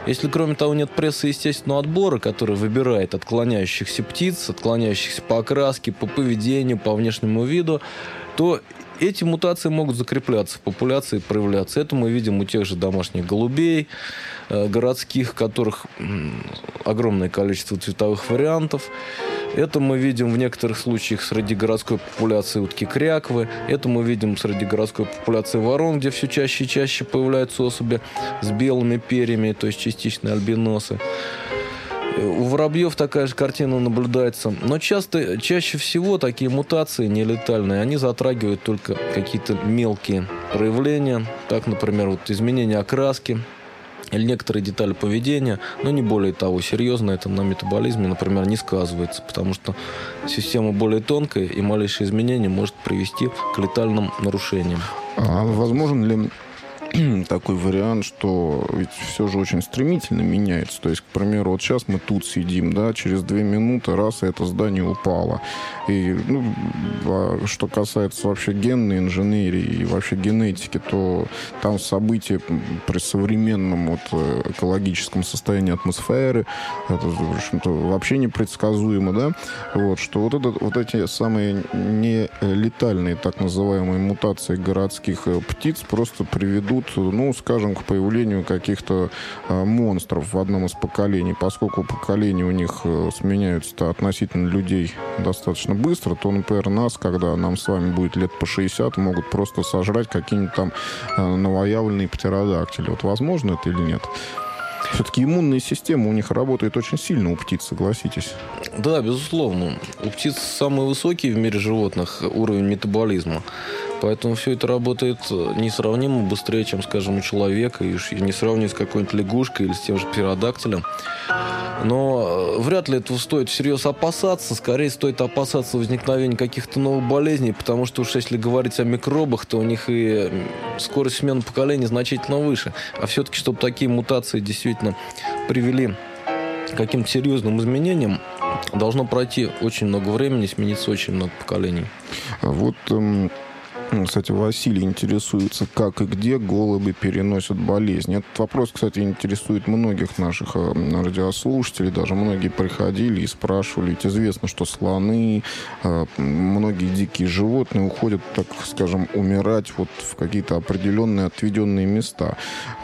Если, кроме того, нет прессы естественного отбора, который выбирает отклоняющихся птиц, отклоняющихся по окраске, по поведению, по внешнему виду, то эти мутации могут закрепляться в популяции и проявляться. Это мы видим у тех же домашних голубей, городских, которых огромное количество цветовых вариантов. Это мы видим в некоторых случаях среди городской популяции утки кряквы. Это мы видим среди городской популяции ворон, где все чаще и чаще появляются особи с белыми перьями, то есть частичные альбиносы. У воробьев такая же картина наблюдается. Но чаще всего такие мутации нелетальные, они затрагивают только какие-то мелкие проявления. Так, например, вот изменение окраски или некоторые детали поведения, но не более того. Серьезно это на метаболизме, например, не сказывается, потому что система более тонкая, и малейшее изменение может привести к летальным нарушениям. А возможен ли такой вариант, что ведь все же очень стремительно меняется. То есть, к примеру, вот сейчас мы тут сидим, да, через 2 минуты раз, и это здание упало. И, что касается вообще генной инженерии и вообще генетики, то там события при современном экологическом состоянии атмосферы, это, в общем-то, вообще непредсказуемо, да, что вот эти самые нелетальные так называемые мутации городских птиц просто приведут, скажем, к появлению каких-то монстров в одном из поколений. Поскольку поколения у них сменяются относительно людей достаточно быстро, то, например, нас, когда нам с вами будет лет по 60, могут просто сожрать какие-нибудь там новоявленные птеродактили. Возможно это или нет? Все-таки иммунная система у них работает очень сильно, у птиц, согласитесь. Да, безусловно. У птиц самый высокий в мире животных уровень метаболизма. Поэтому все это работает несравнимо быстрее, чем, скажем, у человека, и не сравнивать с какой-нибудь лягушкой или с тем же птеродактилем. Но вряд ли этого стоит всерьез опасаться. Скорее стоит опасаться возникновения каких-то новых болезней, потому что уж если говорить о микробах, то у них и скорость смены поколений значительно выше. А все-таки, чтобы такие мутации действительно привели к каким-то серьезным изменениям, должно пройти очень много времени, смениться очень много поколений. Кстати, Василий интересуется, как и где голуби переносят болезни. Этот вопрос, кстати, интересует многих наших радиослушателей. Даже многие приходили и спрашивали. Ведь известно, что слоны, многие дикие животные уходят, так скажем, умирать в какие-то определенные отведенные места.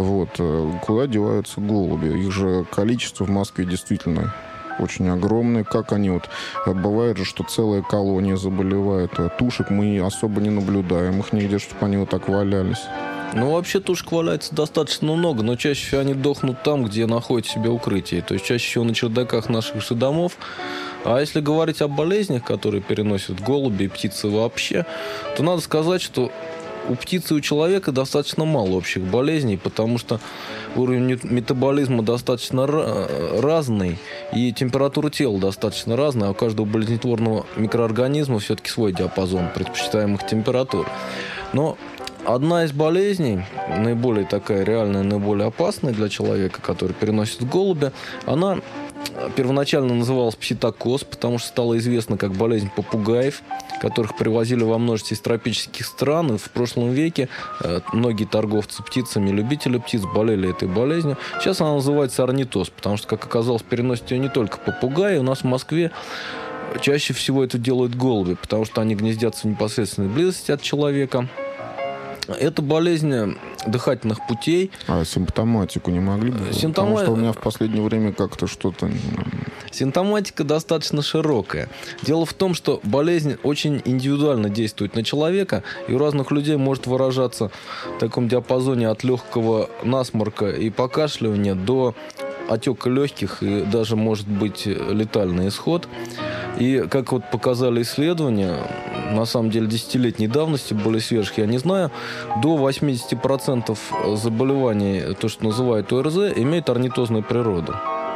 Куда деваются голуби? Их же количество в Москве действительно очень огромные. Как они бывает же, что целая колония заболевает. Тушек мы особо не наблюдаем. Их нигде, чтобы они так валялись. Вообще тушек валяется достаточно много, но чаще всего они дохнут там, где находят себе укрытие. То есть чаще всего на чердаках наших же домов. А если говорить о болезнях, которые переносят голуби и птицы вообще, то надо сказать, что у птицы и у человека достаточно мало общих болезней, потому что уровень метаболизма достаточно разный, и температура тела достаточно разная, а у каждого болезнетворного микроорганизма все-таки свой диапазон предпочитаемых температур. Но одна из болезней, наиболее такая реальная, наиболее опасная для человека, который переносит голуби, она первоначально называлась пситокоз, потому что стало известно как болезнь попугаев, которых привозили во множестве из тропических стран. И в прошлом веке многие торговцы птицами, любители птиц болели этой болезнью. Сейчас она называется орнитоз, потому что, как оказалось, переносят ее не только попугаи. У нас в Москве чаще всего это делают голуби, потому что они гнездятся в непосредственной близости от человека. Это болезнь дыхательных путей. А симптоматику не могли бы? Потому что у меня в последнее время как-то что-то... Симптоматика достаточно широкая. Дело в том, что болезнь очень индивидуально действует на человека, и у разных людей может выражаться в таком диапазоне от легкого насморка и покашливания до отека легких, и даже может быть летальный исход. И как показали исследования, на самом деле десятилетней давности, более свежих я не знаю, до 80% заболеваний, то, что называют ОРЗ, имеют орнитозную природу.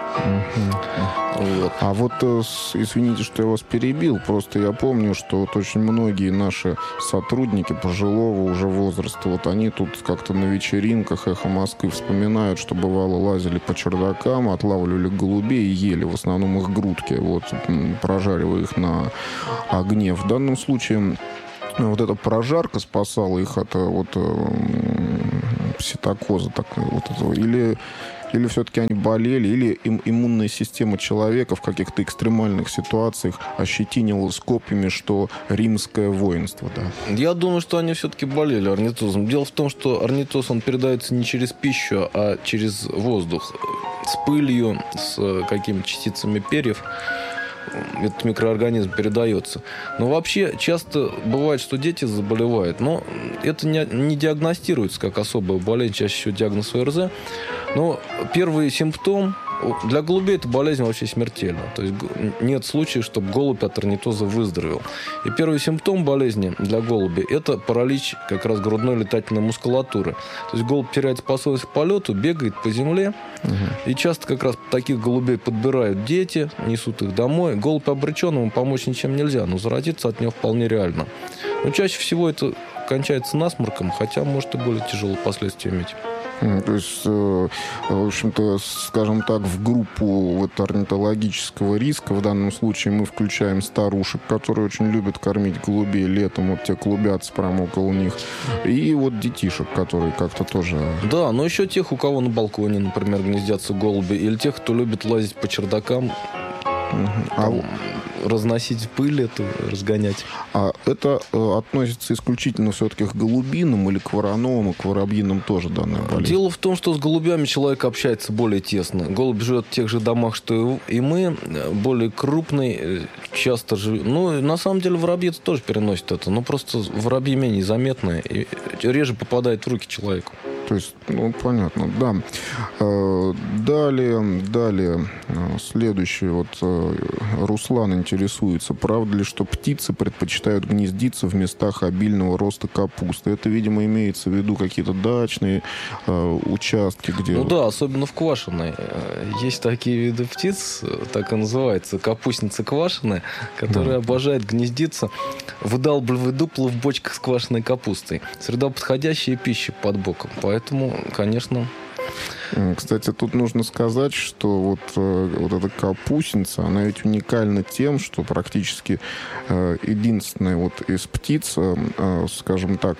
А извините, что я вас перебил, просто я помню, что очень многие наши сотрудники пожилого уже возраста, они тут как-то на вечеринках «Эхо Москвы» вспоминают, что бывало лазили по чердакам, отлавливали голубей и ели в основном их грудки, прожаривая их на огне. В данном случае эта прожарка спасала их от пситокоза, или Или все-таки они болели, или иммунная система человека в каких-то экстремальных ситуациях ощетинилась копьями, что римское воинство, да? Я думаю, что они все-таки болели орнитозом. Дело в том, что орнитоз, он передается не через пищу, а через воздух. С пылью, с какими-то частицами перьев этот микроорганизм передается. Но вообще часто бывает, что дети заболевают, но это не диагностируется как особая болезнь, чаще всего диагноз ОРЗ. Но первый симптом для голубей эта болезнь вообще смертельна. То есть нет случаев, чтобы голубь от орнитоза выздоровел. И первый симптом болезни для голуби – это паралич как раз грудной летательной мускулатуры. То есть голубь теряет способность к полету, бегает по земле. И часто как раз таких голубей подбирают дети, несут их домой. Голубь обречен, ему помочь ничем нельзя, но заразиться от него вполне реально. Но чаще всего это кончается насморком, хотя может и более тяжелые последствия иметь. То есть, в общем-то, скажем так, в группу вот орнитологического риска в данном случае мы включаем старушек, которые очень любят кормить голубей летом, вот те клубятся прямо около них, и вот детишек, которые как-то тоже... Да, но еще тех, у кого на балконе, например, гнездятся голуби, или тех, кто любит лазить по чердакам, разносить пыль, это разгонять. А это относится исключительно все-таки к голубинам или к вороновым, и к воробьиным тоже данная болезнь? Дело в том, что с голубями человек общается более тесно. Голубь живет в тех же домах, что и мы, более крупный, часто живет. Ну, на самом деле, воробьи тоже переносят это, но просто воробьи менее заметные и реже попадают в руки человеку. То есть, ну, понятно, да. Далее, следующий, вот Руслан интересуется, правда ли, что птицы предпочитают гнездиться в местах обильного роста капусты? Это, видимо, имеется в виду какие-то дачные участки, где... Ну да, особенно в квашеной. Есть такие виды птиц, так и называется, капустница квашеная, которая обожает гнездиться, выдалбливая дупла в бочках с квашеной капустой. Среда подходящая, пища под боком. Поэтому, конечно... Кстати, тут нужно сказать, что вот эта капустница, она ведь уникальна тем, что практически единственная вот из птиц, скажем так,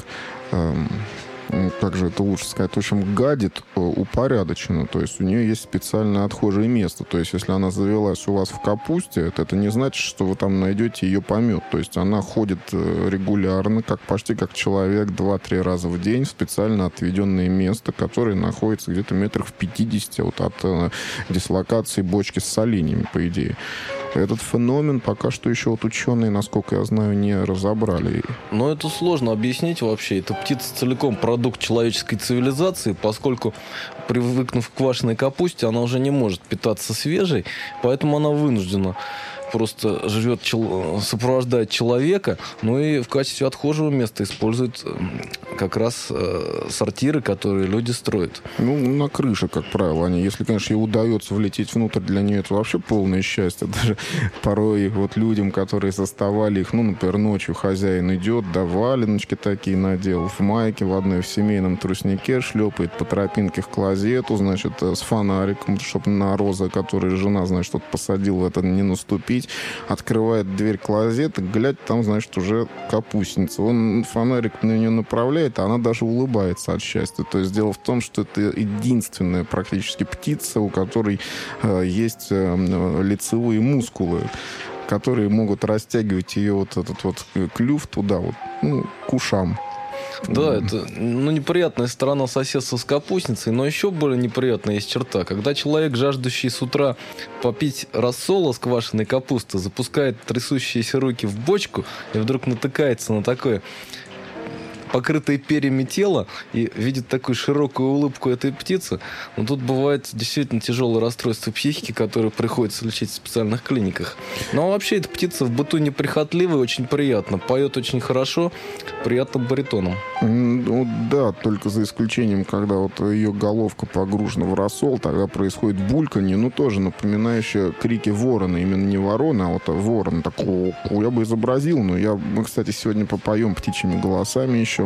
как же это лучше сказать, в общем, гадит упорядоченно. То есть у нее есть специальное отхожее место. То есть если она завелась у вас в капусте, это не значит, что вы там найдете ее помет. То есть она ходит регулярно, почти как человек, 2-3 раза в день в специально отведенное место, которое находится где-то метрах в 50 вот от дислокации бочки с соленьями, по идее. Этот феномен пока что еще вот ученые, насколько я знаю, не разобрали. Но это сложно объяснить вообще. Эта птица целиком продукт человеческой цивилизации, поскольку, привыкнув к квашеной капусте, она уже не может питаться свежей, поэтому она вынуждена просто живет, сопровождает человека, но и в качестве отхожего места использует как раз сортиры, которые люди строят. Ну, на крыше, как правило, они, если, конечно, ей удается влететь внутрь, для нее это вообще полное счастье. Даже порой вот людям, которые составали их, ну, например, ночью хозяин идет, да, валеночки такие надел, в майке, в одной в семейном труснике, шлепает по тропинке к клозету, значит, с фонариком, чтобы на розы, которые жена, значит, что-то посадила, это не наступить. Открывает дверь клозета, глядь, там, значит, уже капустница. Он фонарик на нее направляет, а она даже улыбается от счастья. То есть дело в том, что это единственная практически птица, у которой есть лицевые мускулы, которые могут растягивать ее вот этот вот клюв туда, вот, ну, к ушам. Да, это неприятная сторона соседства с капустницей, но еще более неприятная есть черта. Когда человек, жаждущий с утра попить рассола с квашеной капусты, запускает трясущиеся руки в бочку и вдруг натыкается на такое покрытое перьями тело и видит такую широкую улыбку этой птицы, но тут бывает действительно тяжелое расстройство психики, которое приходится лечить в специальных клиниках. Но вообще эта птица в быту неприхотливая, очень приятно, поет очень хорошо, приятным баритоном. Ну, да, только за исключением, когда вот ее головка погружена в рассол, тогда происходит бульканье, ну, тоже напоминающее крики ворона, именно не ворона, а вот ворон. Так, я бы изобразил, но мы, кстати, сегодня попоем птичьими голосами еще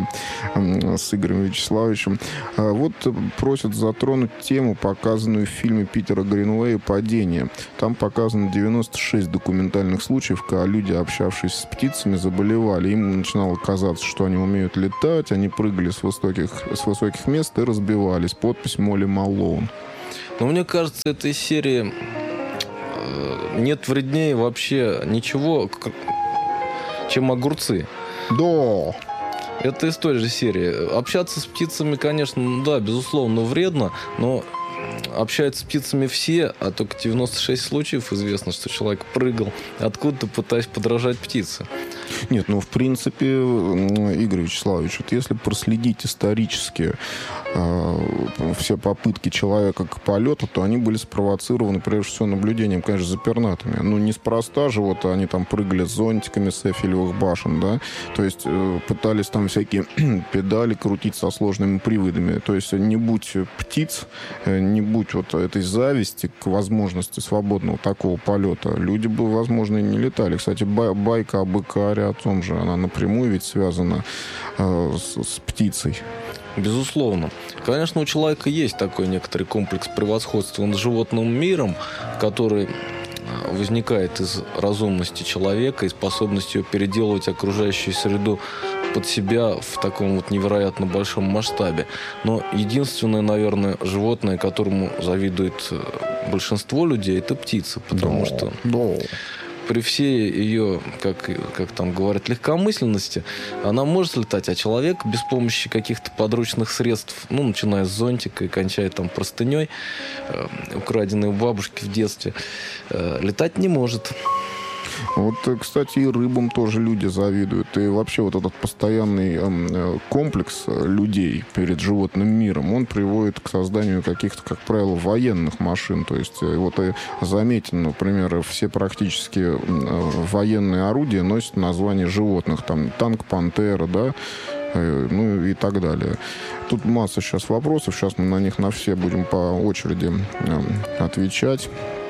с Игорем Вячеславовичем. Вот просят затронуть тему, показанную в фильме Питера Гринвея «Падение». Там показано 96 документальных случаев, когда люди, общавшись с птицами, заболевали. Им начинало казаться, что они умеют летать, они прыгали с высоких мест и разбивались. Подпись Молли Малоун. Но мне кажется, этой серии нет вреднее вообще ничего, чем огурцы. Да. Это из той же серии. Общаться с птицами, конечно, да, безусловно, вредно, но общаются с птицами все, а только 96 случаев известно, что человек прыгал откуда-то, пытаясь подражать птице. Нет, ну, в принципе, Игорь Вячеславович, вот если проследить исторически все попытки человека к полету, то они были спровоцированы, прежде всего, наблюдением, конечно, за пернатыми. Ну, неспроста же вот они там прыгали с зонтиками с Эйфелевых башен, да, то есть пытались там всякие педали крутить со сложными приводами. То есть не будь птиц, не будь вот этой зависти к возможности свободного такого полета, люди бы, возможно, и не летали. Кстати, байка об Икаре о том же, она напрямую ведь связана с птицей. Безусловно. Конечно, у человека есть такой некоторый комплекс превосходства над животным миром, который возникает из разумности человека и способности переделывать окружающую среду под себя в таком вот невероятно большом масштабе. Но единственное, наверное, животное, которому завидует большинство людей, это птица, потому что при всей ее, как там говорят, легкомысленности, она может летать, а человек без помощи каких-то подручных средств, ну, начиная с зонтика и кончая там простыней, украденной у бабушки в детстве, летать не может. Вот, кстати, и рыбам тоже люди завидуют. И вообще вот этот постоянный комплекс людей перед животным миром, он приводит к созданию каких-то, как правило, военных машин. То есть вот и заметен, например, все практически военные орудия носят название животных. Там танк «Пантера», да, ну и так далее. Тут масса сейчас вопросов. Сейчас мы на них на все будем по очереди отвечать.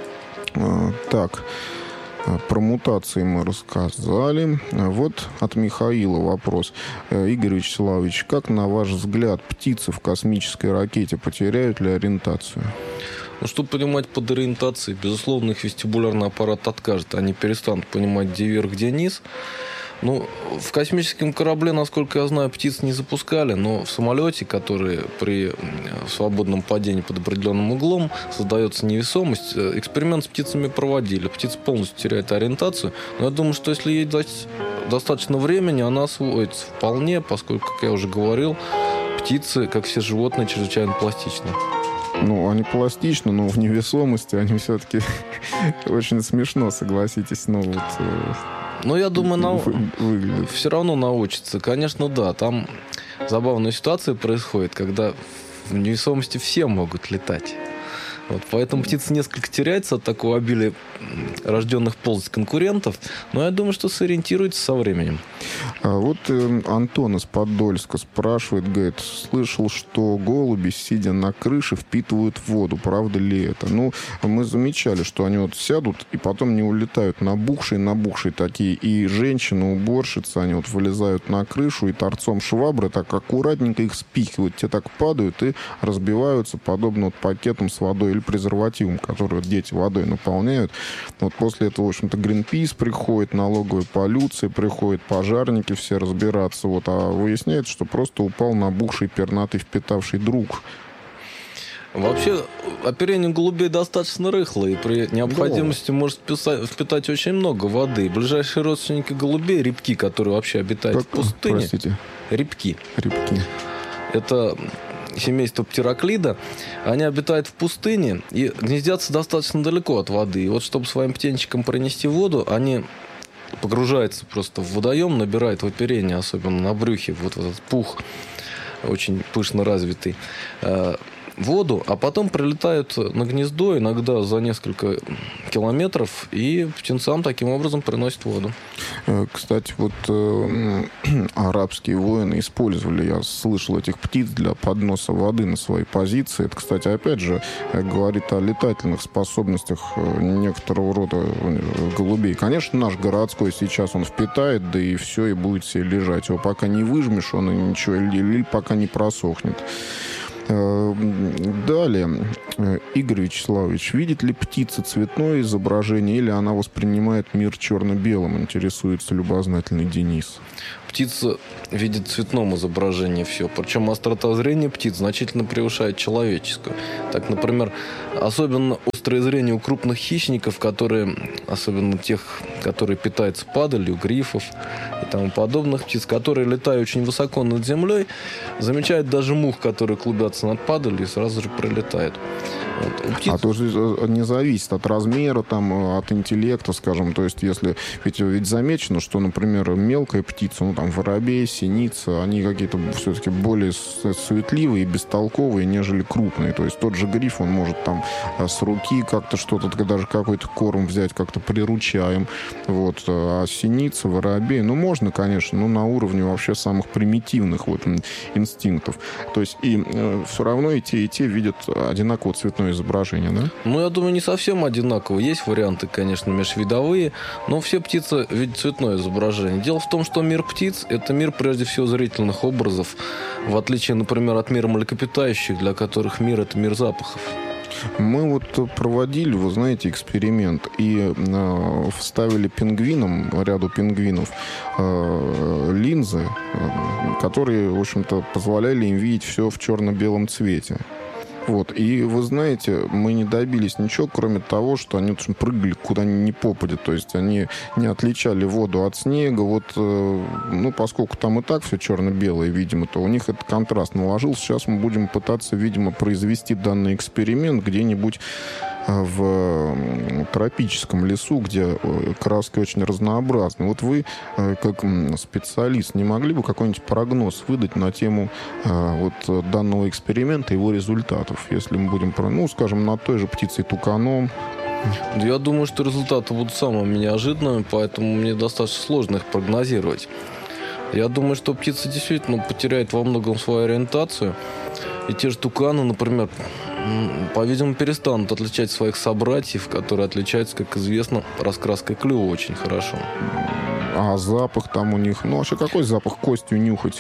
Так... Про мутации мы рассказали. Вот от Михаила вопрос. Игорь Вячеславович, как, на ваш взгляд, птицы в космической ракете потеряют ли ориентацию? Ну, что понимать под ориентацией? Безусловно, их вестибулярный аппарат откажет. Они перестанут понимать, где верх, где низ. Ну, в космическом корабле, насколько я знаю, птиц не запускали, но в самолете, который при свободном падении под определенным углом создается невесомость, эксперимент с птицами проводили. Птица полностью теряет ориентацию, но я думаю, что если ей дать достаточно времени, она освоится вполне, поскольку, как я уже говорил, птицы, как все животные, чрезвычайно пластичны. Ну, они пластичны, но в невесомости они все-таки очень смешно, согласитесь. Ну, вот... Ну, я думаю, все равно научится. Конечно, да. Там забавная ситуация происходит, когда в невесомости все могут летать. Вот, поэтому птица несколько теряется от такого обилия рожденных ползать конкурентов. Но я думаю, что сориентируется со временем. Вот Антон из Подольска спрашивает, говорит, слышал, что голуби, сидя на крыше, впитывают воду. Правда ли это? Ну, мы замечали, что они вот сядут и потом не улетают набухшие такие. И женщины, уборщицы, они вот вылезают на крышу и торцом швабры так аккуратненько их спихивают. Те так падают и разбиваются, подобно вот пакетам с водой или презервативом, который вот дети водой наполняют. Вот после этого, в общем-то, Greenpeace приходит, налоговая полиция приходит, пожарники все разбираться. Вот, а выясняется, что просто упал набухший, пернатый, впитавший друг. Вообще, оперение голубей достаточно рыхлое, и при необходимости может впитать очень много воды. Ближайшие родственники голубей, рябки, которые вообще обитают в пустыне. Простите. Рябки. Рябки. Это семейство птероклида. Они обитают в пустыне и гнездятся достаточно далеко от воды. И вот, чтобы своим птенчикам пронести воду, они погружаются просто в водоем, набирают в оперение, особенно на брюхе, вот этот пух, очень пышно развитый, воду, а потом прилетают на гнездо, иногда за несколько километров, и птенцам таким образом приносят воду. Кстати, вот арабские воины использовали, я слышал, этих птиц для подноса воды на свои позиции. Это, кстати, опять же, говорит о летательных способностях некоторого рода голубей. Конечно, наш городской сейчас он впитает, да и все, и будет себе лежать. Его пока не выжмешь, он и ничего, или пока не просохнет. Далее, Игорь Вячеславович, видит ли птица цветное изображение или она воспринимает мир черно-белым? Интересуется любознательный Денис. птица видит в цветном изображении все. Причем острота зрения птиц значительно превышает человеческую. Так, например, особенно острое зрение у крупных хищников, которые, особенно тех, которые питаются падалью, грифов и тому подобных птиц, которые, летая очень высоко над землей, замечают даже мух, которые клубятся над падалью и сразу же пролетают. Вот. Птиц... А тоже не зависит от размера, там, от интеллекта, скажем. То есть, если... Ведь замечено, что, например, мелкая птица, ну, там, воробей, синица, они какие-то все-таки более суетливые и бестолковые, нежели крупные. То есть, тот же гриф, он может там с руки как-то что-то, даже какой-то корм взять, как-то приручаем. Вот. А синица, воробей, ну, можно, конечно, но на уровне вообще самых примитивных вот инстинктов. То есть, и все равно и те видят одинаково цветное изображение, да? Ну, я думаю, не совсем одинаково. Есть варианты, конечно, межвидовые, но все птицы видят цветное изображение. Дело в том, что мир птиц – это мир, прежде всего, зрительных образов, в отличие, например, от мира млекопитающих, для которых мир – это мир запахов. Мы вот проводили, вы знаете, эксперимент и вставили пингвинам, ряду пингвинов, линзы, которые, в общем-то, позволяли им видеть все в черно-белом цвете. Вот. И вы знаете, мы не добились ничего, кроме того, что они прыгали куда ни попадя. То есть они не отличали воду от снега. Вот, ну, поскольку там и так все черно-белое, видимо, то у них этот контраст наложился. Сейчас мы будем пытаться, видимо, произвести данный эксперимент где-нибудь в тропическом лесу, где краски очень разнообразны. Вот вы, как специалист, не могли бы какой-нибудь прогноз выдать на тему вот данного эксперимента и его результатов, если мы будем, ну, скажем, на той же птице туканом? Я думаю, что результаты будут самыми неожиданными, поэтому мне достаточно сложно их прогнозировать. Я думаю, что птица действительно потеряет во многом свою ориентацию. И те же туканы, например, по-видимому, перестанут отличать своих собратьев, которые отличаются, как известно, раскраской клюва очень хорошо. А запах там у них... Ну, вообще, какой запах костью нюхать?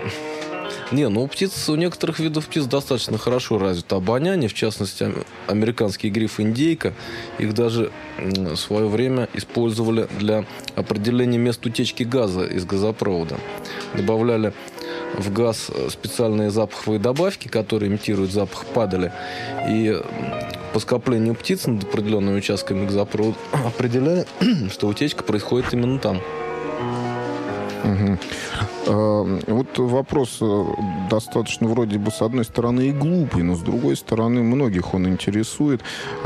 Не, ну у некоторых видов птиц достаточно хорошо развито обоняние, в частности, американский гриф-индейка. Их даже в свое время использовали для определения мест утечки газа из газопровода. Добавляли в газ специальные запаховые добавки, которые имитируют запах падали. И по скоплению птиц над определенными участками газопровода определяли, что утечка происходит именно там. Угу. Вот вопрос достаточно вроде бы с одной стороны и глупый, но с другой стороны многих он интересует.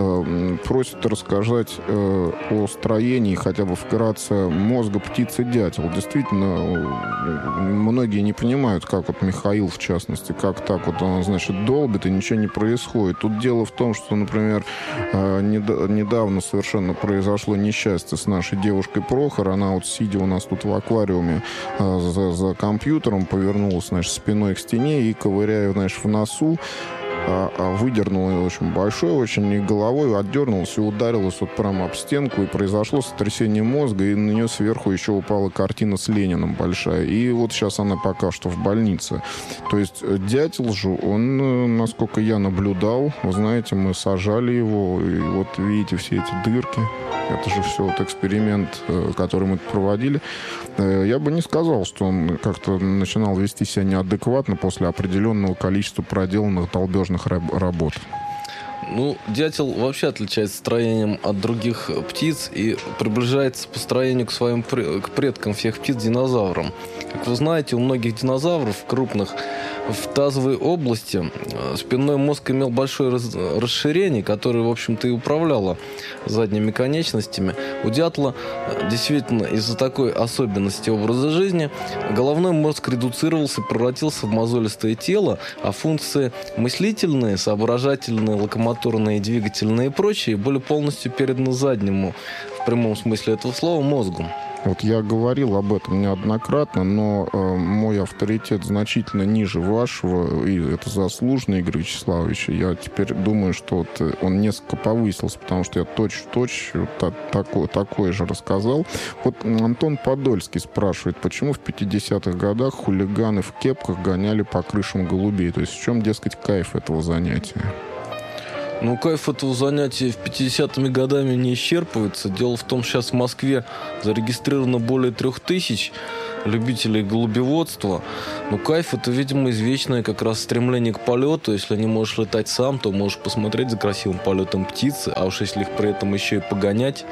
Просят рассказать о строении хотя бы вкратце мозга птицы-дятел. Действительно, многие не понимают, как вот Михаил, в частности, как так вот он, значит, долбит и ничего не происходит. Тут дело в том, что, например, недавно совершенно произошло несчастье с нашей девушкой Прохор. Она вот, сидя у нас тут в аквариуме за компьютером, повернулась, значит, спиной к стене и, ковыряя, знаешь, в носу, выдернула очень большой, очень, и головой отдернулась и ударилась вот прямо об стенку, и произошло сотрясение мозга, и на нее сверху еще упала картина с Лениным большая. И вот сейчас она пока что в больнице. То есть дятел же, он, насколько я наблюдал, вы знаете, мы сажали его, и вот видите все эти дырки. Это же все вот эксперимент, который мы проводили. Я бы не сказал, что он как-то начинал вести себя неадекватно после определенного количества проделанных долбежных работ. Ну, дятел вообще отличается строением от других птиц и приближается по строению к предкам всех птиц динозаврам. Как вы знаете, у многих динозавров крупных в тазовой области спинной мозг имел большое расширение, которое, в общем-то, и управляло задними конечностями. У дятла действительно из-за такой особенности образа жизни головной мозг редуцировался, превратился в мозолистое тело, а функции мыслительные, соображательные, локомоторные, двигательные и прочие были полностью переданы заднему, в прямом смысле этого слова, мозгу. Вот я говорил об этом неоднократно, но мой авторитет значительно ниже вашего, и это заслуженно, Игорь Вячеславович. Я теперь думаю, что вот он несколько повысился, потому что я точь-в-точь такое же рассказал. Вот Антон Подольский спрашивает, почему в 50-х годах хулиганы в кепках гоняли по крышам голубей? То есть в чем, дескать, кайф этого занятия? Ну, кайф этого занятия в 50-ми годами не исчерпывается. Дело в том, что сейчас в Москве зарегистрировано более 3000 любителей голубеводства. Но кайф — это, видимо, извечное как раз стремление к полету. Если не можешь летать сам, то можешь посмотреть за красивым полетом птицы. А уж если их при этом еще и погонять...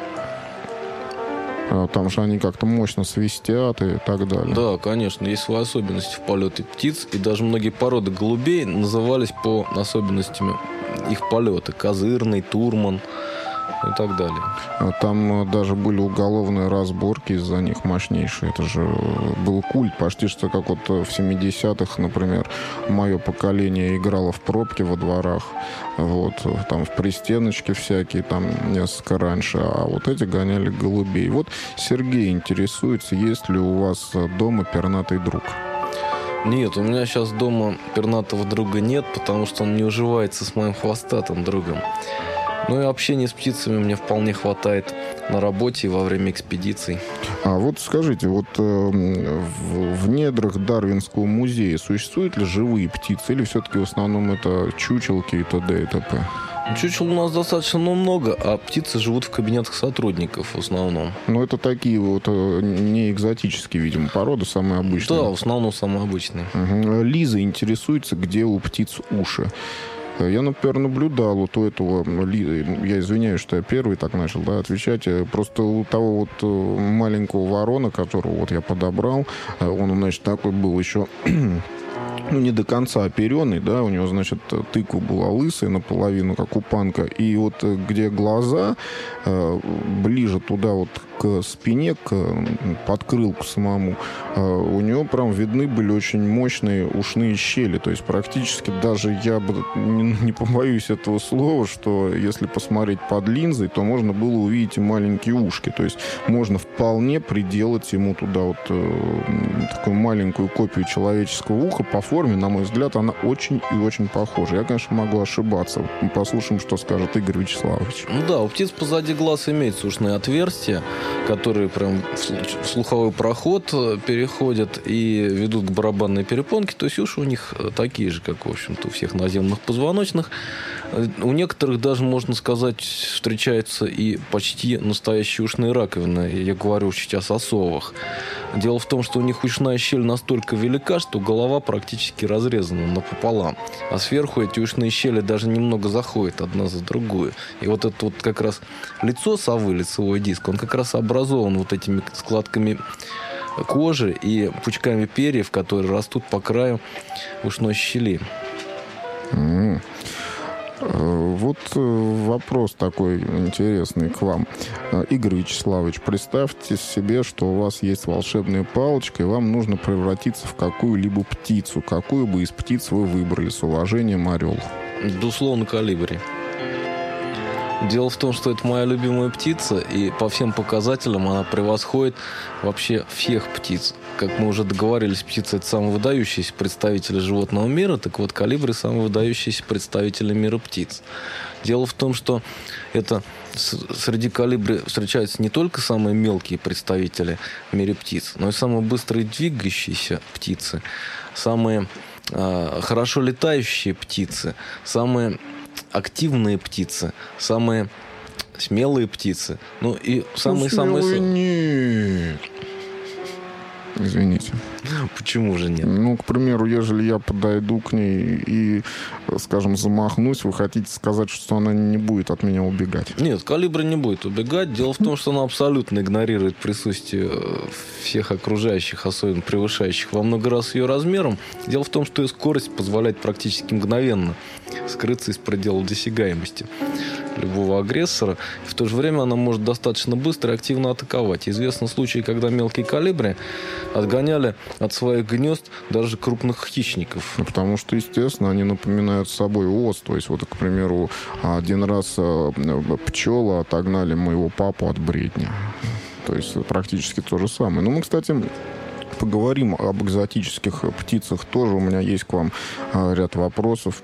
Там же они как-то мощно свистят и так далее. Да, конечно, есть свои особенности в полете птиц. И даже многие породы голубей назывались по особенностям их полета. Козырный, турман и так далее. Там даже были уголовные разборки из-за них мощнейшие. Это же был культ. Почти что как вот в 70-х, например, мое поколение играло в пробки во дворах. Вот, там в пристеночке всякие, там несколько раньше. А вот эти гоняли голубей. Вот Сергей интересуется, есть ли у вас дома пернатый друг? Нет, у меня сейчас дома пернатого друга нет, потому что он не уживается с моим хвостатым другом. Ну и общения с птицами мне вполне хватает на работе и во время экспедиций. А вот скажите, вот в недрах Дарвинского музея существуют ли живые птицы? Или все-таки в основном это чучелки и т.д. и т.п.? Чучел у нас достаточно много, а птицы живут в кабинетах сотрудников в основном. Ну, это такие вот не экзотические, видимо, породы, самые обычные. Да, в основном самые обычные. Угу. Лиза интересуется, где у птиц уши. Я, например, наблюдал вот у этого, я извиняюсь, что я первый так начал, да, отвечать, просто у того вот маленького ворона, которого вот я подобрал, он, значит, такой был еще... ну, не до конца оперенный, да, у него, значит, тыква была лысая наполовину, как у панка, и вот где глаза, ближе туда вот к спине, к подкрылку самому, у него прям видны были очень мощные ушные щели, то есть практически даже я бы не побоюсь этого слова, что если посмотреть под линзой, то можно было увидеть и маленькие ушки, то есть можно вполне приделать ему туда вот такую маленькую копию человеческого уха. По форме, на мой взгляд, она очень и очень похожа. Я, конечно, могу ошибаться. Послушаем, что скажет Игорь Вячеславович. Ну да, у птиц позади глаз имеются ушные отверстия, которые прям в слуховой проход переходят и ведут к барабанной перепонке. То есть уши у них такие же, как, в общем-то, у всех наземных позвоночных. У некоторых даже, можно сказать, встречаются и почти настоящие ушные раковины. Я говорю сейчас о совах. Дело в том, что у них ушная щель настолько велика, что голова практически разрезана напополам. А сверху эти ушные щели даже немного заходят одна за другую. И вот это вот как раз лицо совы, лицевой диск, он как раз образован вот этими складками кожи и пучками перьев, которые растут по краю ушной щели. Вот вопрос такой интересный к вам. Игорь Вячеславович, представьте себе, что у вас есть волшебная палочка, и вам нужно превратиться в какую-либо птицу. Какую бы из птиц вы выбрали? С уважением, орел. Безусловно, колибри. Дело в том, что это моя любимая птица, и по всем показателям она превосходит вообще всех птиц. Как мы уже договорились, птицы — это самые выдающиеся представители животного мира, так вот, колибри — самые выдающиеся представители мира птиц. Дело в том, что это среди колибри встречаются не только самые мелкие представители в мире птиц, но и самые быстро двигающиеся птицы, самые хорошо летающие птицы, самые активные птицы, самые смелые птицы, ну и самые-самые... Нет. Извините. Почему же нет? Ну, к примеру, ежели я подойду к ней и, скажем, замахнусь, вы хотите сказать, что она не будет от меня убегать? Нет, колибри не будет убегать. Дело в том, что она абсолютно игнорирует присутствие всех окружающих, особенно превышающих во много раз ее размером. Дело в том, что ее скорость позволяет практически мгновенно скрыться из предела досягаемости любого агрессора. В то же время она может достаточно быстро и активно атаковать. Известны случаи, когда мелкие колибри отгоняли от своих гнезд даже крупных хищников. Ну, потому что, естественно, они напоминают собой ос. То есть, вот, к примеру, один раз пчелы отогнали моего папу от бредня. То есть, практически то же самое. Ну, мы, кстати, Поговорим об экзотических птицах тоже. У меня есть к вам ряд вопросов,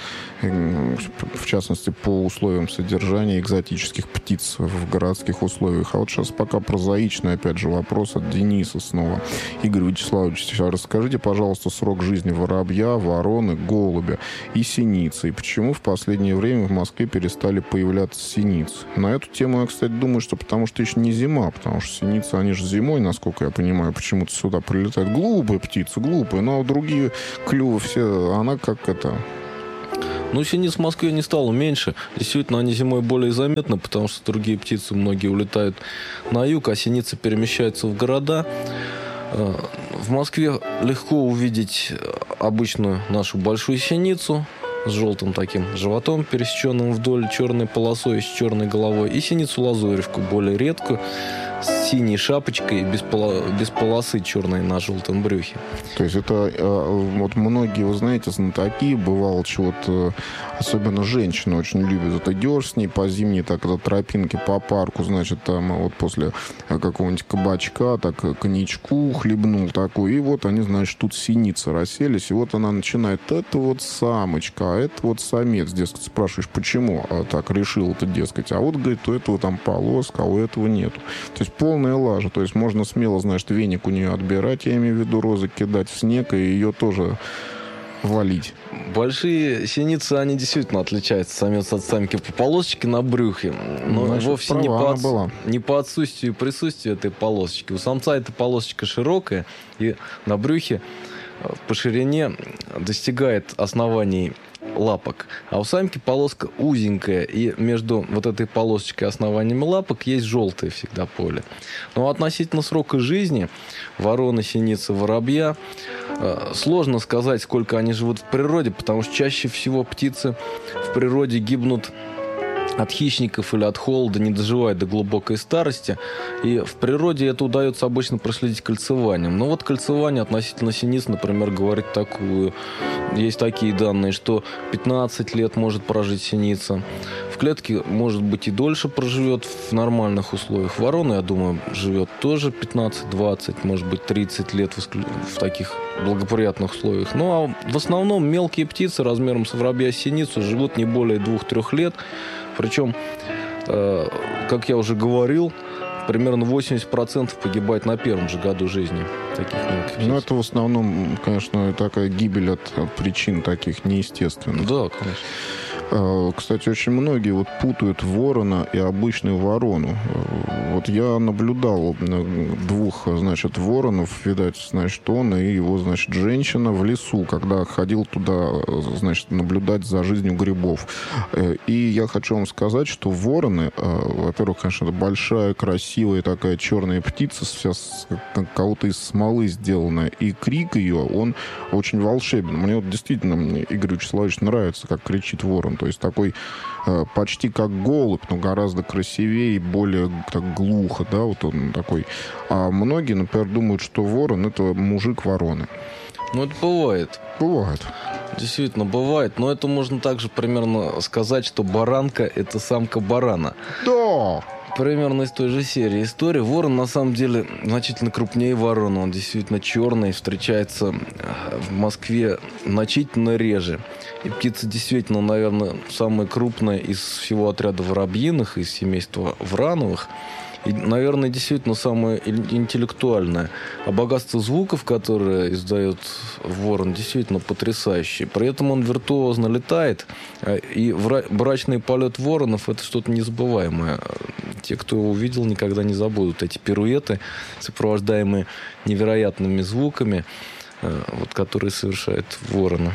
в частности, по условиям содержания экзотических птиц в городских условиях. А вот сейчас пока прозаичный, опять же, вопрос от Дениса снова. Игорь Вячеславович, расскажите, пожалуйста, срок жизни воробья, вороны, голубя и синицы. И почему в последнее время в Москве перестали появляться синицы? На эту тему я, кстати, думаю, что потому что еще не зима, потому что синицы, они же зимой, насколько я понимаю, почему-то сюда прилетают. Глупые птицы, глупые, но другие клювы все, она как это... Ну, синиц в Москве не стало меньше. Действительно, они зимой более заметны, потому что другие птицы, многие улетают на юг, а синицы перемещаются в города. В Москве легко увидеть обычную нашу большую синицу с желтым таким животом, пересеченным вдоль черной полосой с черной головой, и синицу лазоревку, более редкую, с синей шапочкой, без полосы черной на желтом брюхе. То есть это вот многие, вы знаете, знатоки, бывало, чего-то, особенно женщины очень любят. Вот идешь с ней по зимней так, тропинке, по парку, значит, там вот после какого-нибудь кабачка, так коньячку хлебнул такой, и вот они, значит, тут синицы расселись, и вот она начинает, это вот самочка, а это вот самец, дескать, спрашиваешь, почему так решил это, дескать, а вот, говорит, у этого там полоска, а у этого нету. То есть полная лажа. То есть можно смело, значит, веник у нее отбирать, я имею в виду розы, кидать в снег и ее тоже валить. Большие синицы, они действительно отличаются самец от самки по полосочке на брюхе. Но значит, вовсе не по отсутствию и присутствию этой полосочки. У самца эта полосочка широкая, и на брюхе по ширине достигает оснований лапок. А у самки полоска узенькая, и между вот этой полосочкой и основаниями лапок есть желтое всегда поле. Но относительно срока жизни вороны, синицы, воробья сложно сказать, сколько они живут в природе, потому что чаще всего птицы в природе гибнут от хищников или от холода, не доживают до глубокой старости. И в природе это удается обычно проследить кольцеванием. Но вот кольцевание относительно синиц, например, говорит такую. Есть такие данные, что 15 лет может прожить синица. В клетке, может быть, и дольше проживет в нормальных условиях. Ворона, я думаю, живет тоже 15-20, может быть, 30 лет в таких благоприятных условиях. Ну, а в основном мелкие птицы размером с воробья и синицу живут не более 2-3 лет. Причем, как я уже говорил, примерно 80% погибает на первом же году жизни таких мелких птиц. Ну, это в основном, конечно, такая гибель от причин таких неестественных. Да, конечно. Кстати, очень многие вот путают ворона и обычную ворону. Вот я наблюдал двух, значит, воронов, видать, значит, он и его, значит, женщина в лесу, когда ходил туда, значит, наблюдать за жизнью грибов. И я хочу вам сказать, что вороны, во-первых, конечно, это большая, красивая такая черная птица, вся кого-то из смолы сделанная, и крик ее, он очень волшебен. Мне вот действительно, Игорь Вячеславович, нравится, как кричит ворон. То есть такой почти как голубь, но гораздо красивее и более так глухо, да, вот он такой. А многие, например, думают, что ворон — это мужик вороны. Ну, это бывает. Бывает. Действительно, бывает. Но это можно также примерно сказать, что баранка — это самка барана. Да! Примерно из той же серии истории. Ворон, на самом деле, значительно крупнее ворона. Он действительно черный, встречается в Москве значительно реже. И птица действительно, наверное, самая крупная из всего отряда воробьиных, из семейства врановых. И, наверное, действительно самая интеллектуальная. А богатство звуков, которые издает ворон, действительно потрясающее. При этом он виртуозно летает. И брачный полет воронов — это что-то незабываемое. Те, кто его увидел, никогда не забудут эти пируэты, сопровождаемые невероятными звуками, вот, которые совершает ворон.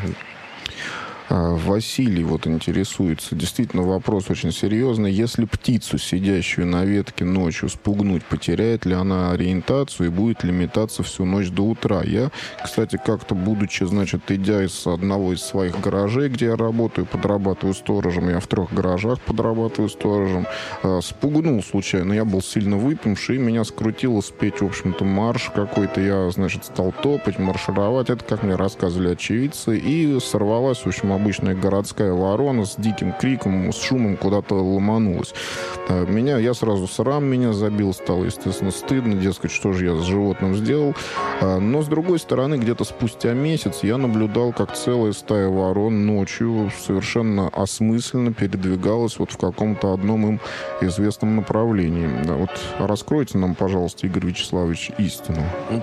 Василий вот интересуется. Действительно, вопрос очень серьезный. Если птицу, сидящую на ветке ночью, спугнуть, потеряет ли она ориентацию и будет ли метаться всю ночь до утра? Я, кстати, как-то, будучи, значит, идя из одного из своих гаражей, где я работаю, подрабатываю сторожем, я в 3 гаражах подрабатываю сторожем, спугнул случайно. Я был сильно выпивший, и меня скрутило спеть, в общем-то, марш какой-то. Я, значит, стал топать, маршировать. Это, как мне рассказывали очевидцы. И сорвалась, в общем, обычная городская ворона с диким криком, с шумом куда-то ломанулась. Я сразу срам меня забил, стало, естественно, стыдно, дескать, что же я с животным сделал. Но, с другой стороны, где-то спустя месяц я наблюдал, как целая стая ворон ночью совершенно осмысленно передвигалась вот в каком-то одном им известном направлении. Да, вот раскройте нам, пожалуйста, Игорь Вячеславович, истину.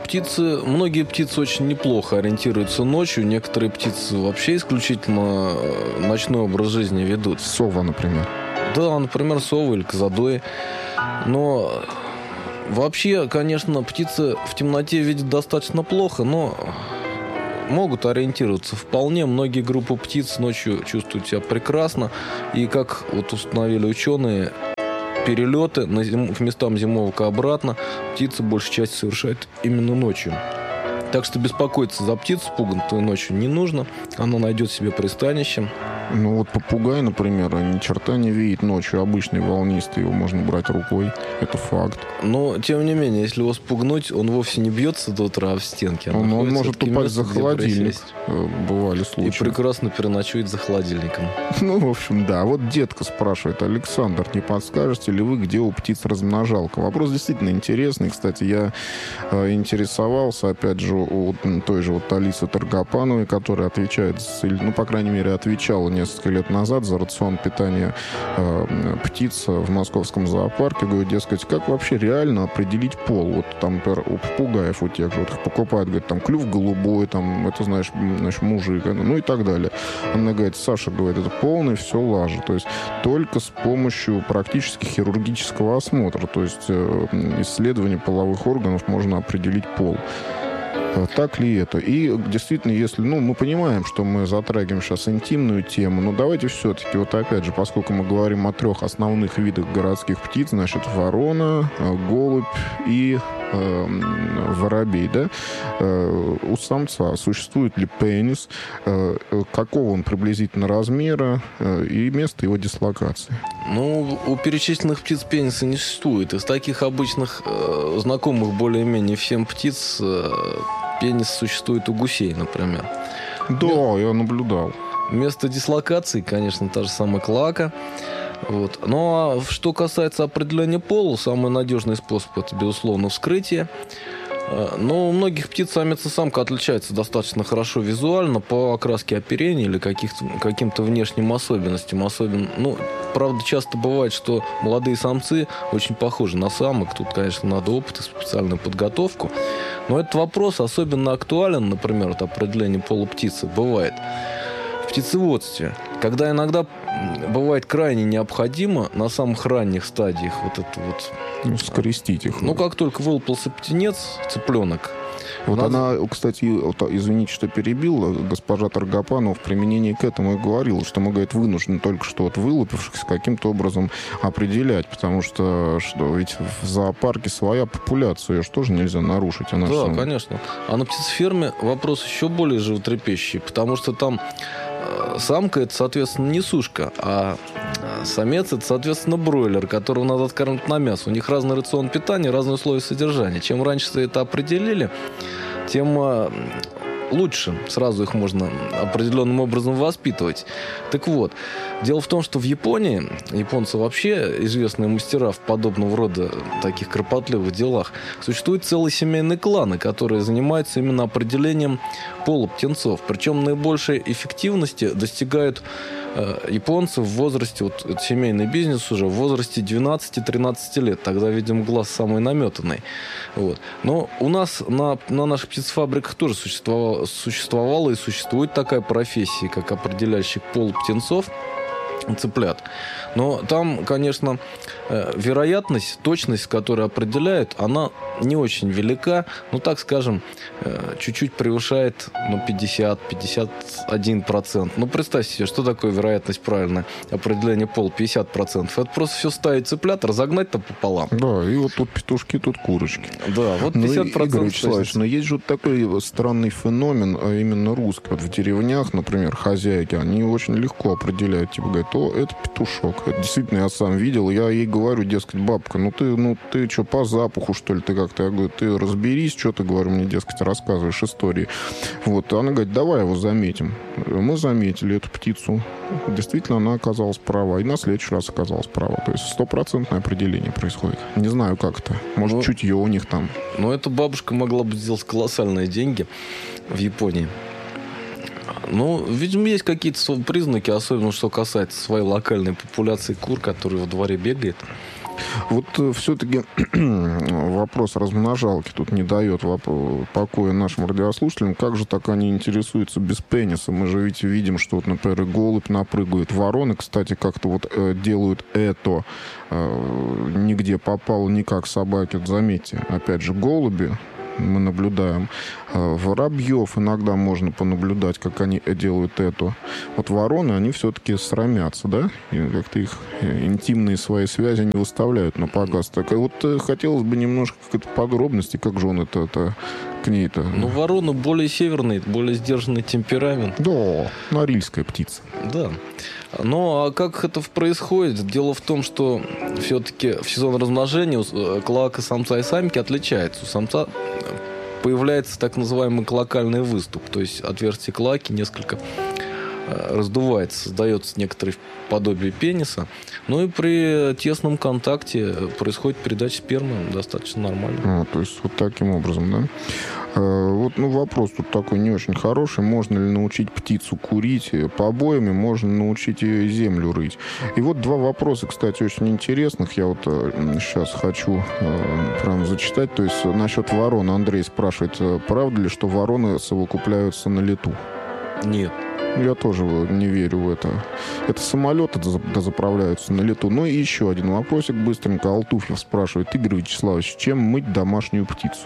Многие птицы очень неплохо ориентируются ночью, некоторые птицы вообще исключительно ночной образ жизни ведут. Сова, например. Да, например, совы или козадои. Но вообще, конечно, птицы в темноте видят достаточно плохо, но могут ориентироваться вполне. Многие группы птиц ночью чувствуют себя прекрасно. И, как вот установили ученые, перелеты к местам зимовок и обратно птицы большей частью совершают именно ночью. Так что беспокоиться за птицу, пуганную ночью, не нужно. Она найдет себе пристанище. Ну вот попугай, например, ни черта не видит ночью, обычный волнистый, его можно брать рукой, это факт. Но, тем не менее, если его спугнуть, он вовсе не бьется до утра в стенке. Он может упасть за холодильник, бывали случаи. И прекрасно переночует за холодильником. Ну, в общем, да. Вот детка спрашивает: Александр, не подскажете ли вы, где у птиц размножалка? Вопрос действительно интересный. Кстати, я интересовался, опять же, у той же вот Алисы Торгопановой, которая отвечает, по крайней мере, отвечала несколько лет назад за рацион питания птиц в московском зоопарке. Говорю, дескать, как вообще реально определить пол? Вот там, например, у попугаев у тех же, вот их покупают, говорит, там клюв голубой, там, это, знаешь, мужик, ну и так далее. Она говорит: Саша, говорит, это полный все лажа. То есть только с помощью практически хирургического осмотра, то есть исследования половых органов, можно определить пол. Так ли это? И действительно, если, мы понимаем, что мы затрагиваем сейчас интимную тему, но давайте все-таки, вот опять же, поскольку мы говорим о 3 основных видах городских птиц, значит, ворона, голубь и воробей, да? У самца существует ли пенис, какого он приблизительно размера и место его дислокации? У перечисленных птиц пениса не существует. Из таких обычных, знакомых более-менее всем птиц, пенис существует у гусей, например. Да, я наблюдал. Место дислокации, конечно, та же самая клоака. Вот. Ну, а что касается определения пола, самый надежный способ — это, безусловно, вскрытие. Но у многих птиц самец и самка отличаются достаточно хорошо визуально по окраске оперения или каким-то внешним особенностям. Правда, часто бывает, что молодые самцы очень похожи на самок. Тут, конечно, надо опыт и специальную подготовку. Но этот вопрос особенно актуален, например, от определения пола птицы, бывает в птицеводстве, когда иногда бывает крайне необходимо на самых ранних стадиях скрестить их. Как только вылупился птенец, цыпленок. Она, кстати, извините, что перебил, госпожа Торгопанова в применении к этому и говорила, что мы, говорит, вынуждены только что от вылупившихся каким-то образом определять, потому что ведь в зоопарке своя популяция, ее же тоже нельзя нарушить. Да, конечно. А на птицеферме вопрос еще более животрепещущий, потому что там самка — это, соответственно, несушка, а самец — это, соответственно, бройлер, которого надо откармливать на мясо. У них разный рацион питания, разные условия содержания. Чем раньше это определили, тем лучше. Сразу их можно определенным образом воспитывать. Так вот, дело в том, что в Японии, японцы вообще известные мастера в подобного рода таких кропотливых делах, существуют целые семейные кланы, которые занимаются именно определением пола птенцов. Причем наибольшей эффективности достигают японцы в возрасте, это семейный бизнес уже, в возрасте 12-13 лет. Тогда, видимо, глаз самый наметанный. Вот. Но у нас на наших птицефабриках тоже существовала и существует такая профессия, как определяющий пол птенцов, цыплят. Но там, конечно, вероятность, точность, которую определяют, она не очень велика. Так скажем, чуть-чуть превышает 50-51%. Представьте себе, что такое вероятность правильное определение пола 50%. Это просто все ставить цыплят, разогнать-то пополам. Да, и вот тут петушки, тут курочки. Да, вот 50%. Игорь Вячеславович, но есть же такой странный феномен, а именно русский. Вот в деревнях, например, хозяйки, они очень легко определяют, говорят, это петушок. Это действительно я сам видел. Я ей говорю, дескать, бабка, ты что, по запаху, что ли? Ты как-то. Я говорю, ты разберись, что ты, говорю, мне, дескать, рассказываешь истории. Вот, она говорит, давай его заметим. Мы заметили эту птицу. Действительно, она оказалась права. И на следующий раз оказалась права. То есть 100% определение происходит. Не знаю, как это. Может, чутье у них там. Но эта бабушка могла бы сделать колоссальные деньги в Японии. Ну, видимо, есть какие-то признаки, особенно что касается своей локальной популяции кур, которые во дворе бегает. Вот все-таки вопрос размножалки тут не дает покоя нашим радиослушателям. Как же так они интересуются без пениса? Мы же ведь видим, что, вот, например, и голубь напрыгивает. Вороны, кстати, как-то вот делают это. Нигде попало, не как собаки. Вот заметьте, опять же, голуби мы наблюдаем. Воробьев иногда можно понаблюдать, как они делают это. Вот вороны, они все-таки срамятся, да? И как-то их интимные свои связи не выставляют на показ. Так вот хотелось бы немножко какой-то подробности, как же он это к ней-то. Ну, вороны более северный, более сдержанный темперамент. Да, норильская птица. Да. Ну, а как это происходит? Дело в том, что все-таки в сезон размножения клоака самца и самки отличается. У самца появляется так называемый клоакальный выступ, то есть отверстие клоаки несколько раздувается, создается некоторое подобие пениса. Ну и при тесном контакте происходит передача спермы достаточно нормально. То есть вот таким образом, да? Вот, вопрос тут такой не очень хороший. Можно ли научить птицу курить побоями? Можно научить ее землю рыть? И вот два вопроса, кстати, очень интересных. Я вот сейчас хочу прям зачитать. То есть насчет ворон Андрей спрашивает, правда ли, что вороны совокупляются на лету? Нет. Я тоже не верю в это. Это самолеты заправляются на лету. Ну и еще один вопросик быстренько. Алтуфьев спрашивает, Игорь Вячеславович, чем мыть домашнюю птицу?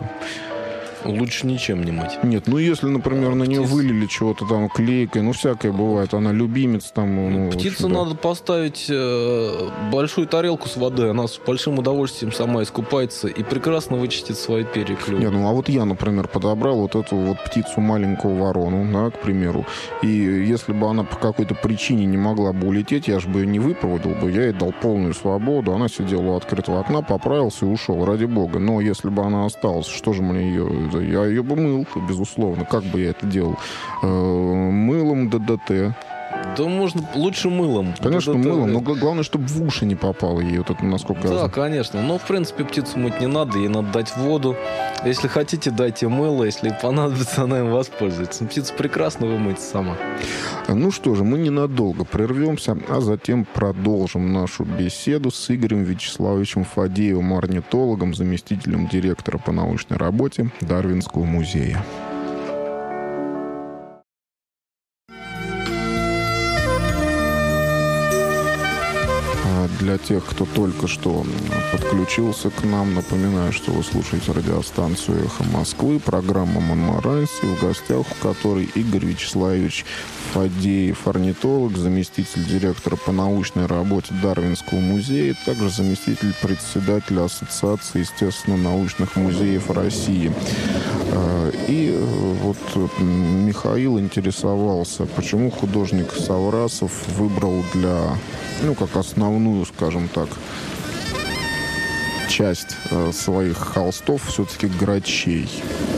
Лучше ничем не мыть. Нет, если, например, на нее вылили чего-то там клейкой, всякое бывает, она любимец там. Птицу надо поставить большую тарелку с водой, она с большим удовольствием сама искупается и прекрасно вычистит свои перья клювом. Нет, а вот я, например, подобрал вот эту вот птицу, маленькую ворону, да, к примеру, и если бы она по какой-то причине не могла бы улететь, я же бы ее не выпроводил бы, я ей дал полную свободу, она сидела у открытого окна, поправился и ушел, ради бога. Но если бы она осталась, что же мне ее... Я ее бы мыл, безусловно. Как бы я это делал? Мылом ДДТ. Да можно лучше мылом. Конечно, мылом, но главное, чтобы в уши не попало ей. Вот это насколько... Да, конечно. Но, в принципе, птицу мыть не надо. Ей надо дать воду. Если хотите, дайте мыло. Если понадобится, она им воспользуется. Но птица прекрасно вымоется сама. Ну что же, мы ненадолго прервемся, а затем продолжим нашу беседу с Игорем Вячеславовичем Фадеевым, орнитологом, заместителем директора по научной работе Дарвинского музея. Для тех, кто только что подключился к нам, напоминаю, что вы слушаете радиостанцию «Эхо Москвы», программа «Монмаранси», в гостях у которой Игорь Вячеславович Фадеев, орнитолог, заместитель директора по научной работе Дарвинского музея, также заместитель председателя Ассоциации естественно-научных музеев России. И вот Михаил интересовался, почему художник Саврасов выбрал для, как основную, скажем так, часть своих холстов все-таки грачей.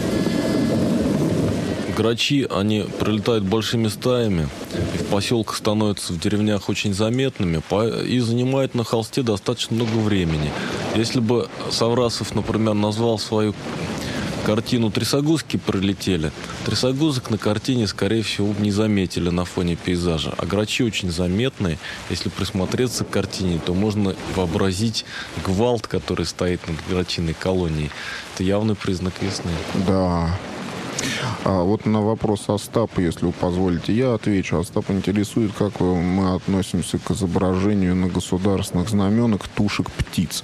Грачи, они прилетают большими стаями, и в поселках становятся в деревнях очень заметными и занимают на холсте достаточно много времени. Если бы Саврасов, например, назвал свою картину «Трясогузки прилетели», трясогузок на картине, скорее всего, не заметили на фоне пейзажа. А грачи очень заметные. Если присмотреться к картине, то можно вообразить гвалт, который стоит над грачиной колонией. Это явный признак весны. Да. А вот на вопрос Остапа, если вы позволите, я отвечу. Остап интересует, как мы относимся к изображению на государственных знаменах тушек птиц.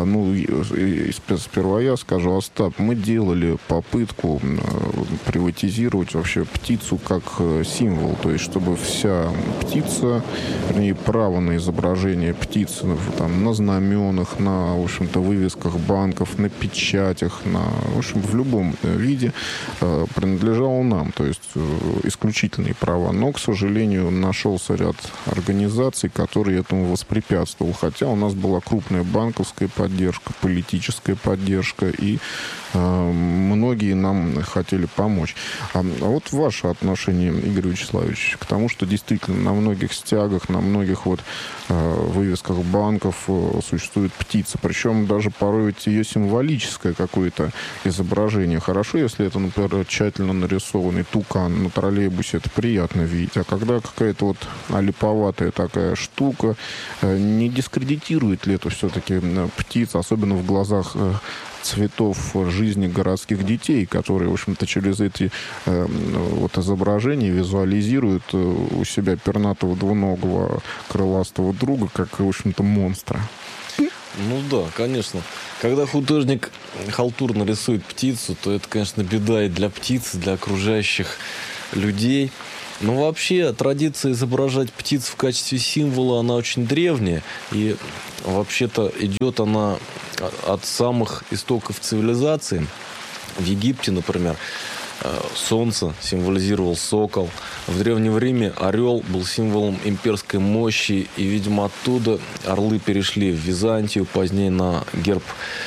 Сперва я скажу, Остап, мы делали попытку приватизировать вообще птицу как символ. То есть, чтобы вся птица, вернее, право на изображение птицы на знаменах, на, в общем-то, вывесках банков, на печатях, в общем, в любом виде принадлежала нам, то есть исключительные права. Но, к сожалению, нашелся ряд организаций, которые этому воспрепятствовал. Хотя у нас была крупная банковская поддержка, политическая поддержка, и многие нам хотели помочь. А вот ваше отношение, Игорь Вячеславович, к тому, что действительно на многих стягах, на многих вывесках банков существует птица. Причем даже порой ведь ее символическое какое-то изображение. Хорошо, если это, например, тщательно нарисованный тукан на троллейбусе, это приятно видеть. А когда какая-то олиповатая такая штука, не дискредитирует ли это все-таки птица, особенно в глазах цветов жизни городских детей, которые, в общем-то, через эти изображения визуализируют у себя пернатого двуногого крыластого друга как, в общем-то, монстра. Ну да, конечно. Когда художник халтурно рисует птицу, то это, конечно, беда и для птицы, для окружающих людей. Но вообще традиция изображать птиц в качестве символа, она очень древняя. И вообще-то идет она от самых истоков цивилизации. В Египте, например, солнце символизировал сокол. В Древнем Риме орел был символом имперской мощи. И, видимо, оттуда орлы перешли в Византию, позднее на герб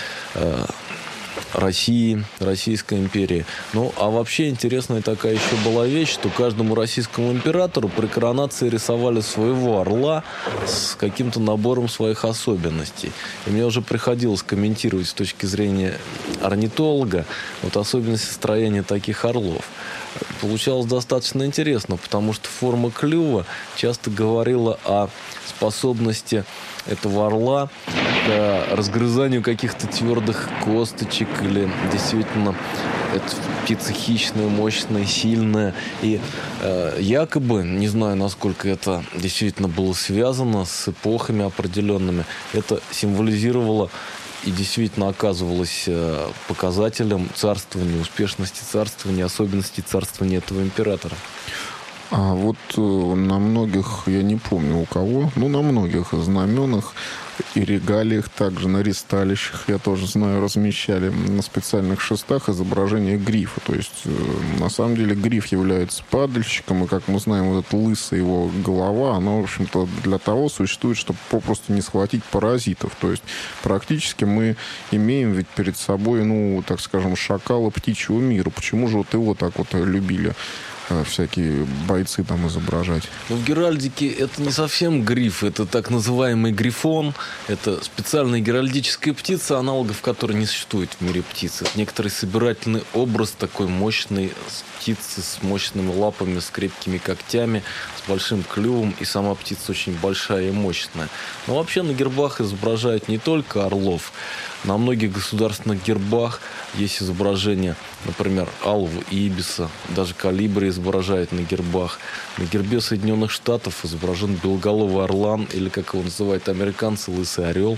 России, Российской империи. Ну, а вообще интересная такая еще была вещь, что каждому российскому императору при коронации рисовали своего орла с каким-то набором своих особенностей. И мне уже приходилось комментировать с точки зрения орнитолога особенности строения таких орлов. Получалось достаточно интересно, потому что форма клюва часто говорила о способности этого орла к разгрызанию каких-то твердых косточек, или действительно это птица хищная, мощная, сильная. И якобы, не знаю, насколько это действительно было связано с эпохами определенными, это символизировало и действительно оказывалось показателем царствования, успешности царствования, особенностей царствования этого императора. А на многих, я не помню у кого, на многих знаменах и регалиях, также на ристалищах, я тоже знаю, размещали на специальных шестах изображение грифа. То есть, на самом деле, гриф является падальщиком, и, как мы знаем, эта лысая его голова, она, в общем-то, для того существует, чтобы попросту не схватить паразитов. То есть, практически мы имеем ведь перед собой, так скажем, шакала птичьего мира. Почему же его так любили всякие бойцы там изображать? В геральдике это не совсем гриф, это так называемый грифон. Это специальная геральдическая птица, аналогов которой не существует в мире птиц. Это некоторый собирательный образ такой мощной птицы с мощными лапами, с крепкими когтями, с большим клювом, и сама птица очень большая и мощная. Но вообще на гербах изображают не только орлов. На многих государственных гербах есть изображения, например, алого ибиса, даже колибри изображают на гербах. На гербе Соединенных Штатов изображен белоголовый орлан, или, как его называют американцы, лысый орел.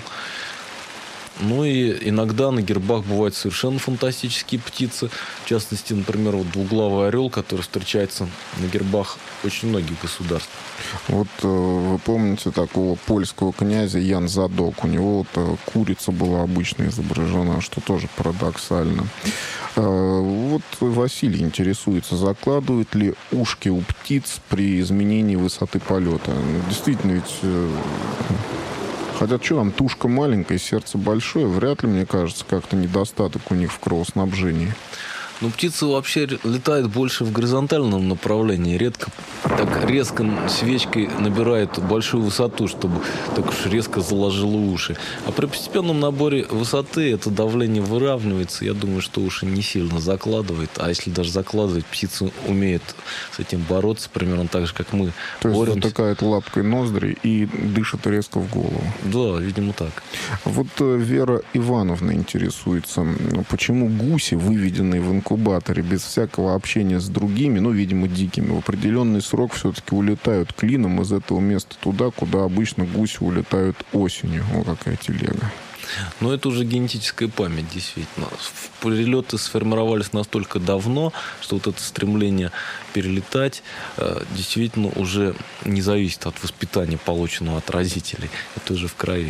И иногда на гербах бывают совершенно фантастические птицы. В частности, например, двуглавый орел, который встречается на гербах очень многих государств. Вы помните такого польского князя Ян Задок? У него курица была обычно изображена, что тоже парадоксально. Василий интересуется, закладывают ли ушки у птиц при изменении высоты полета? Действительно, ведь... Хотя, нам тушка маленькая, сердце большое, вряд ли, мне кажется, как-то недостаток у них в кровоснабжении. Птица вообще летает больше в горизонтальном направлении. Редко так резко свечкой набирает большую высоту, чтобы так уж резко заложило уши. А при постепенном наборе высоты это давление выравнивается. Я думаю, что уши не сильно закладывает. А если даже закладывать, птица умеет с этим бороться, примерно так же, как мы боремся. То есть затыкает лапкой ноздри и дышит резко в голову. Да, видимо, так. Вера Ивановна интересуется, почему гуси, выведенные в инкубаторе без всякого общения с другими, видимо, дикими, в определенный срок все-таки улетают клином из этого места туда, куда обычно гуси улетают осенью. Какая телега. Это уже генетическая память, действительно. Перелеты сформировались настолько давно, что это стремление перелетать действительно уже не зависит от воспитания, полученного от родителей. Это уже в крови.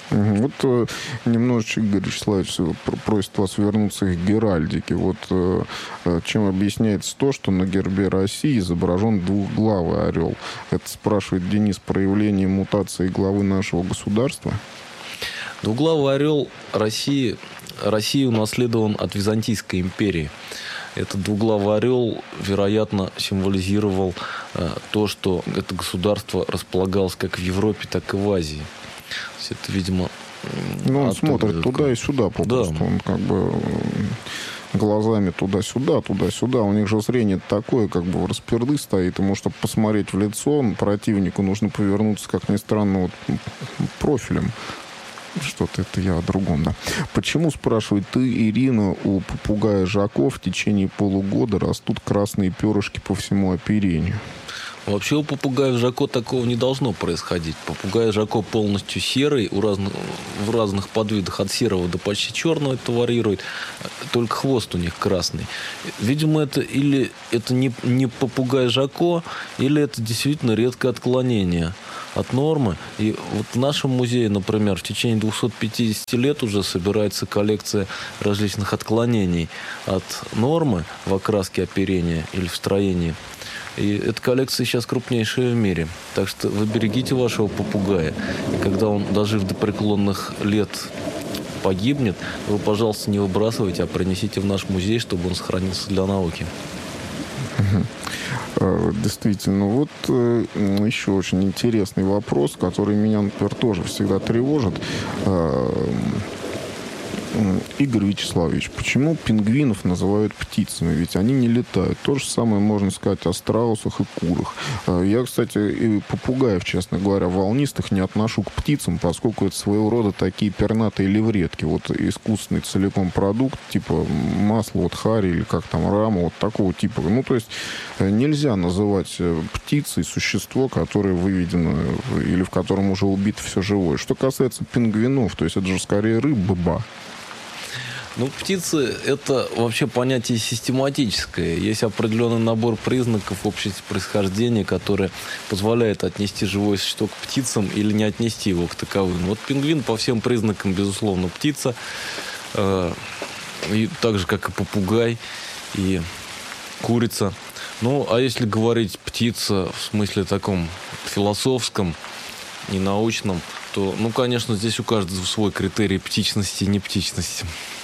Вот немножечко Игорь Вячеславович просит вас вернуться к геральдике. Вот чем объясняется то, что на гербе России изображен двухглавый орел? Это, спрашивает Денис, проявление мутации главы нашего государства? Двуглавый орел России унаследован от Византийской империи. Этот двуглавый орел, вероятно, символизировал то, что это государство располагалось как в Европе, так и в Азии. То есть это, видимо... Он смотрит туда и сюда попросту. Да. Он как бы глазами туда-сюда, туда-сюда. У них же зрение такое, как бы в расперды стоит. Ему, чтобы посмотреть в лицо противнику, нужно повернуться, как ни странно, вот профилем. Что-то это я о другом, да. Почему, спрашивает ты, Ирина, у попугая Жако в течение полугода растут красные перышки по всему оперению? Вообще у попугая Жако такого не должно происходить. Попугай Жако полностью серый, в разных подвидах от серого до почти черного это варьирует. Только хвост у них красный. Видимо, это или это не попугай Жако, или это действительно редкое отклонение от нормы. И вот в нашем музее, например, в течение 250 лет уже собирается коллекция различных отклонений от нормы в окраске оперения или в строении. И эта коллекция сейчас крупнейшая в мире. Так что вы берегите вашего попугая. И когда он, дожив до преклонных лет, погибнет, вы, пожалуйста, не выбрасывайте, а принесите в наш музей, чтобы он сохранился для науки. Действительно, вот еще очень интересный вопрос, который меня, например, тоже всегда тревожит. Игорь Вячеславович, почему пингвинов называют птицами? Ведь они не летают. То же самое можно сказать о страусах и курах. Я, кстати, и попугаев, честно говоря, волнистых не отношу к птицам, поскольку это своего рода такие пернатые левретки. Вот искусственный целиком продукт, типа масла, вот хари или как там, рама, вот такого типа. Ну, то есть нельзя называть птицей существо, которое выведено или в котором уже убито все живое. Что касается пингвинов, то есть это же скорее рыба. Ну, птицы – это вообще понятие систематическое. Есть определенный набор признаков общего происхождения, который позволяет отнести живое существо к птицам или не отнести его к таковым. Вот пингвин по всем признакам, безусловно, птица. И так же, как и попугай, и курица. Ну, а если говорить птица в смысле таком философском, не научном, то, ну, конечно, здесь у каждого свой критерий птичности и нептичности.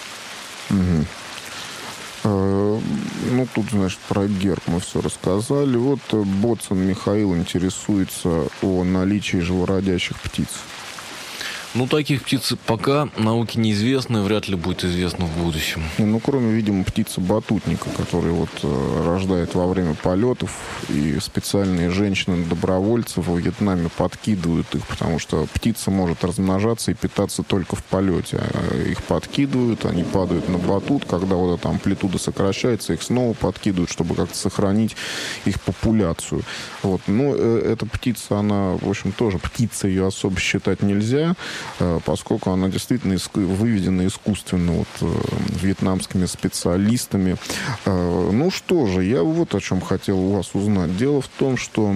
Ну, тут, значит, про герб мы все рассказали. Вот Боцман Михаил интересуется о наличии живородящих птиц. Ну, таких птиц пока науке неизвестно, и вряд ли будет известно в будущем. Ну, кроме, видимо, птицы-батутника, который вот рождает во время полетов, и специальные женщины-добровольцы во Вьетнаме подкидывают их, потому что птица может размножаться и питаться только в полете. Их подкидывают, они падают на батут, когда вот эта амплитуда сокращается, их снова подкидывают, чтобы как-то сохранить их популяцию. Вот. Ну, эта птица, она, в общем, тоже птица, ее особо считать нельзя, поскольку она действительно выведена искусственно вьетнамскими специалистами. Ну что же, я вот о чем хотел у вас узнать. Дело в том, что,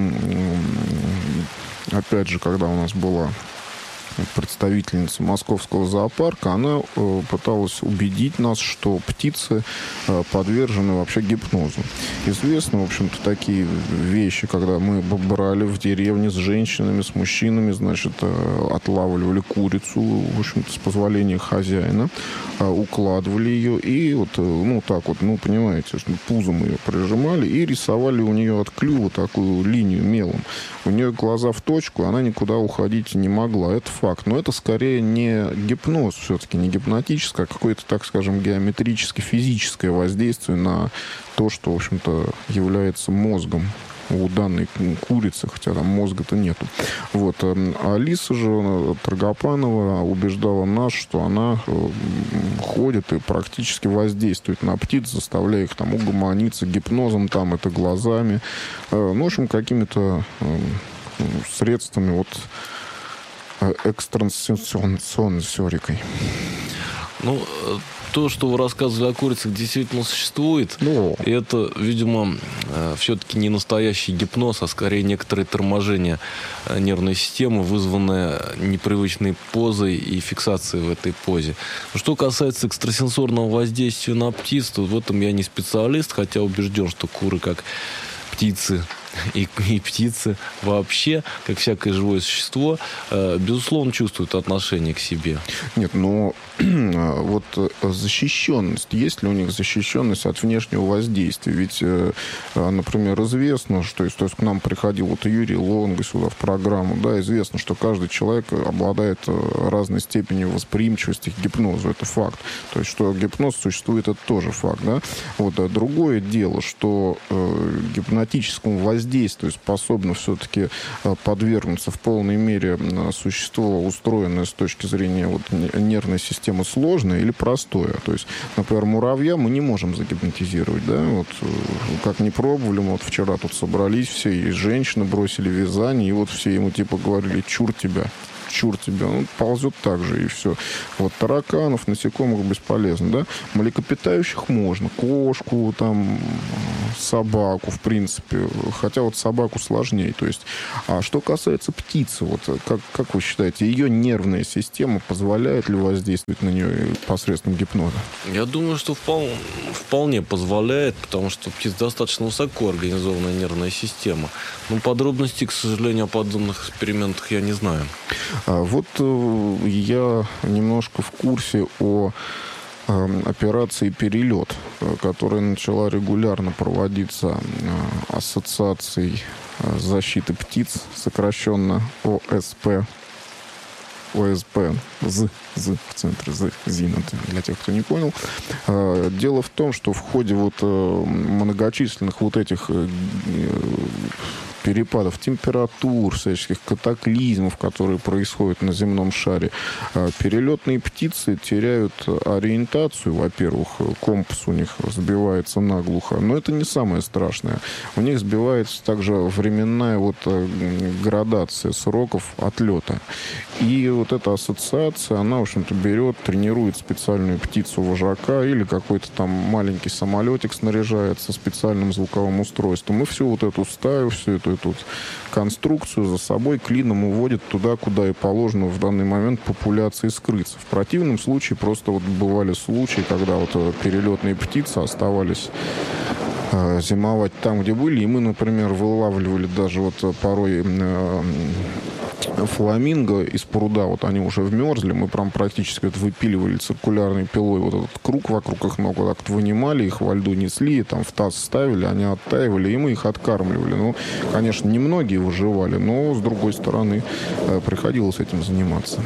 опять же, когда у нас была представительница московского зоопарка, она пыталась убедить нас, что птицы подвержены вообще гипнозу. Известны, в общем-то, такие вещи, когда мы брали в деревне с женщинами, с мужчинами, значит, отлавливали курицу, в общем-то, с позволения хозяина, укладывали ее и вот, ну, так вот, ну, понимаете, пузом ее прижимали и рисовали у нее от клюва такую линию мелом. У нее глаза в точку, она никуда уходить не могла. Это факт. Но это скорее не гипноз, все-таки не гипнотическое, а какое-то, так скажем, геометрически-физическое воздействие на то, что, в общем-то, является мозгом у данной курицы, хотя там мозга-то нету. Вот. А Алиса же Торгопанова убеждала нас, что она ходит и практически воздействует на птиц, заставляя их там угомониться гипнозом, там это глазами, ну, в общем, какими-то средствами вот экстрасенсорикой. Ну, то, что вы рассказывали о курицах, действительно существует. И это, видимо, все-таки не настоящий гипноз, а скорее некоторое торможение нервной системы, вызванное непривычной позой и фиксацией в этой позе. Что касается экстрасенсорного воздействия на птиц, то в этом я не специалист, хотя убежден, что куры, как птицы, и птицы вообще, как всякое живое существо, безусловно, чувствуют отношение к себе. Нет, но вот защищенность, есть ли у них защищенность от внешнего воздействия? Ведь, например, известно, что то есть к нам приходил вот Юрий Лонго сюда в программу, да, известно, что каждый человек обладает разной степенью восприимчивости к гипнозу, это факт. То есть, что гипноз существует, это тоже факт, да. Вот, другое дело, что гипнотическому воздействию способно все-таки подвергнуться в полной мере существо, устроенное с точки зрения вот нервной системы сложное или простое. То есть, например, муравья мы не можем загипнотизировать, да, вот как не пробовали, мы вот вчера тут собрались все, и женщины бросили вязание, и вот все ему типа говорили: чур тебя, он ползет так же, и все. Вот тараканов, насекомых бесполезно, да. Млекопитающих можно. Кошку, там, собаку, в принципе. Хотя вот собаку сложнее. То есть, а что касается птицы, вот как вы считаете, ее нервная система позволяет ли воздействовать на нее посредством гипноза? Я думаю, что вполне позволяет, потому что у птиц достаточно высоко организованная нервная система. Но подробностей, к сожалению, о подобных экспериментах я не знаю. Вот я немножко в курсе о операции «Перелет», которая начала регулярно проводиться Ассоциацией защиты птиц, сокращенно ОСП. ОСП, в центре ЗИН, для тех, кто не понял. Дело в том, что в ходе вот многочисленных вот этих перепадов температур, всяческих катаклизмов, которые происходят на земном шаре, перелетные птицы теряют ориентацию, во-первых, компас у них сбивается наглухо, но это не самое страшное. У них сбивается также временная вот градация сроков отлета. И вот эта ассоциация, она, в общем-то, берет, тренирует специальную птицу-вожака или какой-то там маленький самолетик снаряжает со специальным звуковым устройством. И всю вот эту стаю, всю эту конструкцию за собой клином уводит туда, куда и положено в данный момент популяции скрыться. В противном случае просто вот бывали случаи, когда вот перелетные птицы оставались зимовать там, где были. И мы, например, вылавливали даже вот порой фламинго из пруда, вот они уже вмерзли, мы прям практически вот выпиливали циркулярной пилой вот этот круг вокруг их ног, вот так вот вынимали, их во льду несли, там в таз ставили, они оттаивали, и мы их откармливали. Ну, конечно, немногие выживали, но, с другой стороны, приходилось этим заниматься.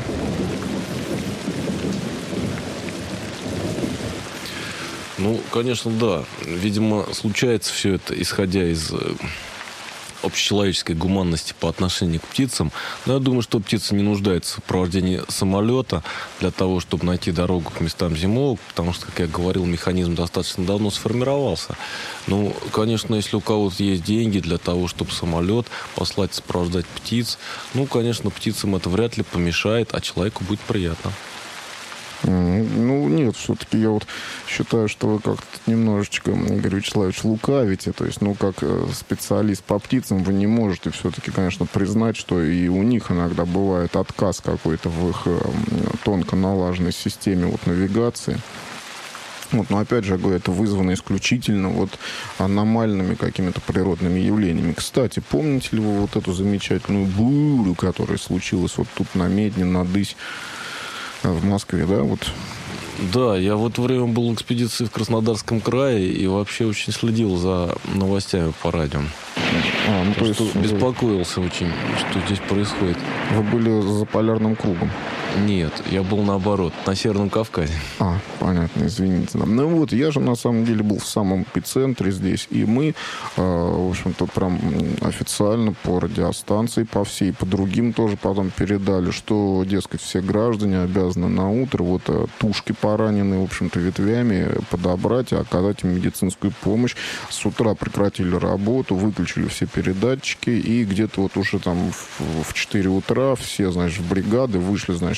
Ну, конечно, да. Видимо, случается все это, исходя из общечеловеческой гуманности по отношению к птицам. Но я думаю, что птица не нуждается в сопровождении самолета для того, чтобы найти дорогу к местам зимовок, потому что, как я говорил, механизм достаточно давно сформировался. Ну, конечно, если у кого-то есть деньги для того, чтобы самолет послать сопровождать птиц, ну, конечно, птицам это вряд ли помешает, а человеку будет приятно. Ну, нет, все-таки я вот считаю, что вы как-то немножечко, Игорь Вячеславович, лукавите. То есть, ну, как специалист по птицам вы не можете все-таки, конечно, признать, что и у них иногда бывает отказ какой-то в их тонко налаженной системе вот навигации. Вот, но опять же, я говорю, это вызвано исключительно вот аномальными какими-то природными явлениями. Кстати, помните ли вы вот эту замечательную бурю, которая случилась вот тут на Медне, на Дысь, в Москве, да, вот? Да, я в это время был в экспедиции в Краснодарском крае и вообще очень следил за новостями по радио. Ну, то есть беспокоился очень, что здесь происходит. Вы были за полярным кругом? Нет, я был наоборот, на Северном Кавказе. Понятно, извините. Ну вот, я же на самом деле был в самом эпицентре здесь, и мы, в общем-то, прям официально по радиостанции, по всей, по другим тоже потом передали, что, дескать, все граждане обязаны на утро вот тушки пораненные, в общем-то, ветвями подобрать и оказать им медицинскую помощь. С утра прекратили работу, выключили все передатчики, и где-то вот уже там в 4 утра все, значит, в бригады вышли, значит,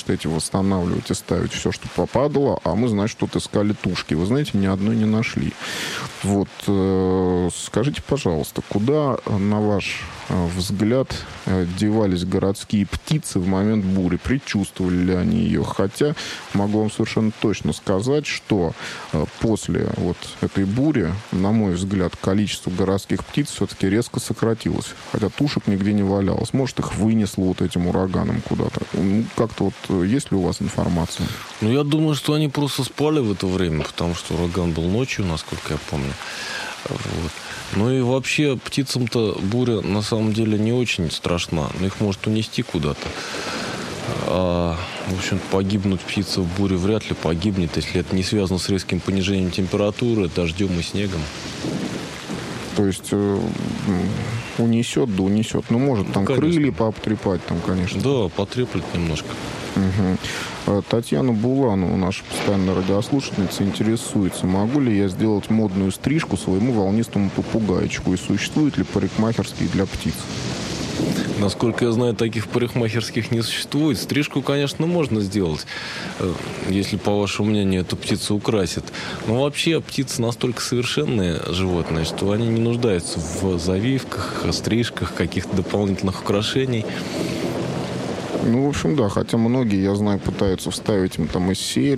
значит, эти восстанавливать и ставить все, что попадало, а мы, значит, тут искали тушки. Вы знаете, ни одной не нашли. Вот, скажите, пожалуйста, куда, на ваш взгляд, девались городские птицы в момент бури? Предчувствовали ли они ее? Хотя могу вам совершенно точно сказать, что после вот этой бури, на мой взгляд, количество городских птиц все-таки резко сократилось. Хотя тушек нигде не валялось. Может, их вынесло вот этим ураганом куда-то. Ну, как-то вот есть ли у вас информация? Ну, я думаю, что они просто спали в это время, потому что ураган был ночью, насколько я помню. Вот. Ну и вообще птицам-то буря на самом деле не очень страшна. Но их может унести куда-то. В общем, погибнуть птица в буре вряд ли погибнет, если это не связано с резким понижением температуры, дождем и снегом. То есть унесет, да унесет. Ну, может, там крылья пообтрепать, там, конечно. Да, потреплет немножко. Угу. Татьяна Буланова, наша постоянная радиослушательница, интересуется, могу ли я сделать модную стрижку своему волнистому попугайчику, и существуют ли парикмахерские для птиц? Насколько я знаю, таких парикмахерских не существует. Стрижку, конечно, можно сделать, если, по вашему мнению, эту птицу украсит. Но вообще птицы настолько совершенные животные, что они не нуждаются в завивках, стрижках, каких-то дополнительных украшений. Ну, в общем, да, хотя многие, я знаю, пытаются вставить им там из серии